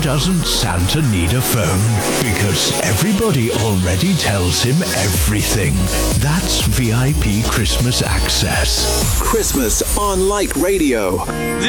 doesn't Santa need a phone? Because everybody already tells him everything. That's VIP Christmas access. Christmas on Light Radio.